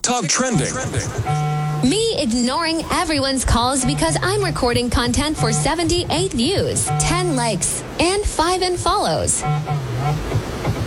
TikTok trending. Me ignoring everyone's calls because I'm recording content for 78 views, 10 likes, and 5 unfollows.